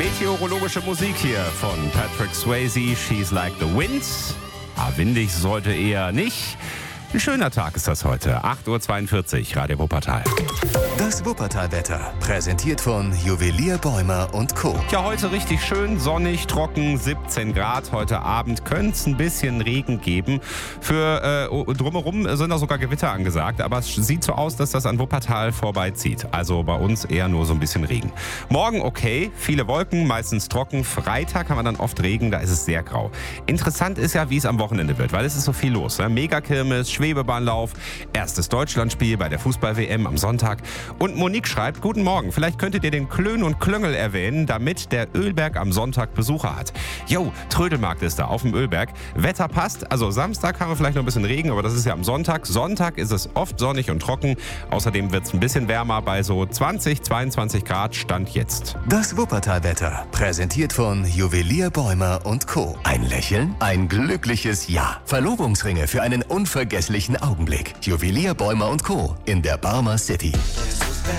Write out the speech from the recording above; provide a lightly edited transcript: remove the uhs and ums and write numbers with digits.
Meteorologische Musik hier von Patrick Swayze, She's Like the Wind. Windig sollte eher nicht. Ein schöner Tag ist das heute. 8.42 Uhr, Radio Wuppertal. Das Wuppertal-Wetter, präsentiert von Juwelier Bäumer & Co. Ja, heute richtig schön, sonnig, trocken, 17 Grad. Heute Abend könnte es ein bisschen Regen geben. Für drumherum sind da sogar Gewitter angesagt. Aber es sieht so aus, dass das an Wuppertal vorbeizieht. Also bei uns eher nur so ein bisschen Regen. Morgen okay, viele Wolken, meistens trocken. Freitag haben wir dann oft Regen, da ist es sehr grau. Interessant ist ja, wie es am Wochenende wird, weil es ist so viel los. Ne? Megakirmes, Schwebebahnlauf, erstes Deutschlandspiel bei der Fußball-WM am Sonntag. Und Monique schreibt, guten Morgen, vielleicht könntet ihr den Klön und Klöngel erwähnen, damit der Ölberg am Sonntag Besucher hat. Jo, Trödelmarkt ist da auf dem Ölberg. Wetter passt, also Samstag haben wir vielleicht noch ein bisschen Regen, aber das ist ja am Sonntag. Sonntag ist es oft sonnig und trocken. Außerdem wird es ein bisschen wärmer bei so 20, 22 Grad Stand jetzt. Das Wuppertal-Wetter, präsentiert von Juwelier Bäumer & Co. Ein Lächeln, ein glückliches Ja. Verlobungsringe für einen unvergesslichen Augenblick. Juwelier Bäumer & Co. in der Barmer City.